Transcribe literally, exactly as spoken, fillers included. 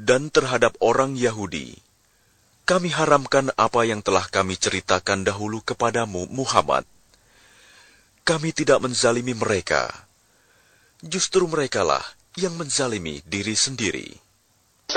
dan terhadap orang Yahudi, kami haramkan apa yang telah kami ceritakan dahulu kepadamu, Muhammad. Kami tidak menzalimi mereka. Justru merekalah yang menzalimi diri sendiri.